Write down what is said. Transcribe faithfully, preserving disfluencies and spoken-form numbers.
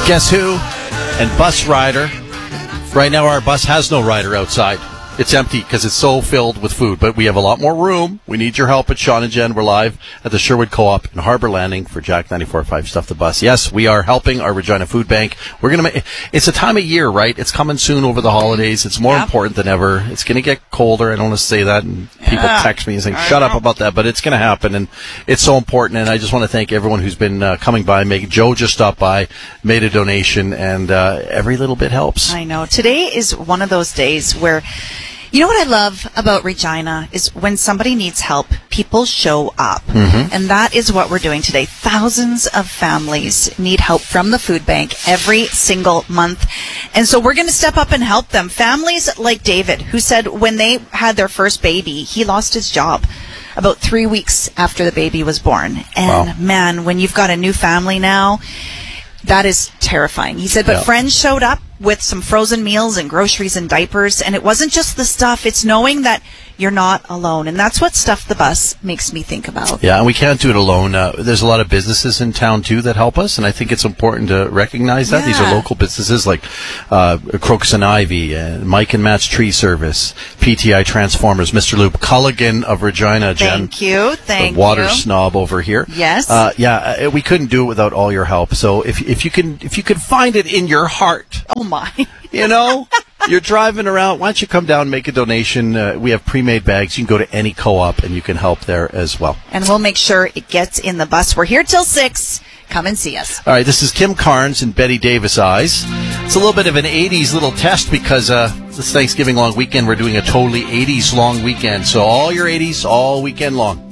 Guess who? And bus rider. Right now our bus has no rider outside. It's empty because it's so filled with food, but we have a lot more room. We need your help at Sean and Jen. We're live at the Sherwood Co-op in Harbor Landing for Jack ninety-four point five Stuff the Bus. Yes, we are helping our Regina Food Bank. We're going to make, it's a time of year, right? It's coming soon over the holidays. It's more yep. important than ever. It's going to get colder. I don't want to say that, and people yeah. text me and saying, shut up about that, but it's going to happen, and it's so important, and I just want to thank everyone who's been uh, coming by. Make, Joe just stopped by, made a donation, and uh, every little bit helps. I know. Today is one of those days where, you know what I love about Regina is when somebody needs help, people show up. Mm-hmm. And that is what we're doing today. Thousands of families need help from the food bank every single month. And so we're going to step up and help them. Families like David, who said when they had their first baby, he lost his job about three weeks after the baby was born. And wow. man, when you've got a new family now, that is terrifying. He said, but yeah. friends showed up with some frozen meals and groceries and diapers, and it wasn't just the stuff, it's knowing that you're not alone. And that's what Stuff the Bus makes me think about. Yeah, and we can't do it alone. Uh, there's a lot of businesses in town, too, that help us, and I think it's important to recognize that. Yeah. These are local businesses like uh, Crocus and Ivy, uh, Mike and Matt's Tree Service, P T I Transformers, Mister Loop, Culligan of Regina, Jen. Thank you, thank the water you. snob over here. Yes. Uh, yeah, uh, we couldn't do it without all your help. So if if you can if you can find it in your heart. Oh, my. You know, you're driving around. Why don't you come down and make a donation? Uh, we have pre-made bags. You can go to any co-op and you can help there as well. And we'll make sure it gets in the bus. We're here till six. Come and see us. All right, this is Kim Carnes and Betty Davis Eyes. It's a little bit of an eighties little test because uh, this Thanksgiving long weekend, we're doing a totally eighties long weekend. So all your eighties all weekend long.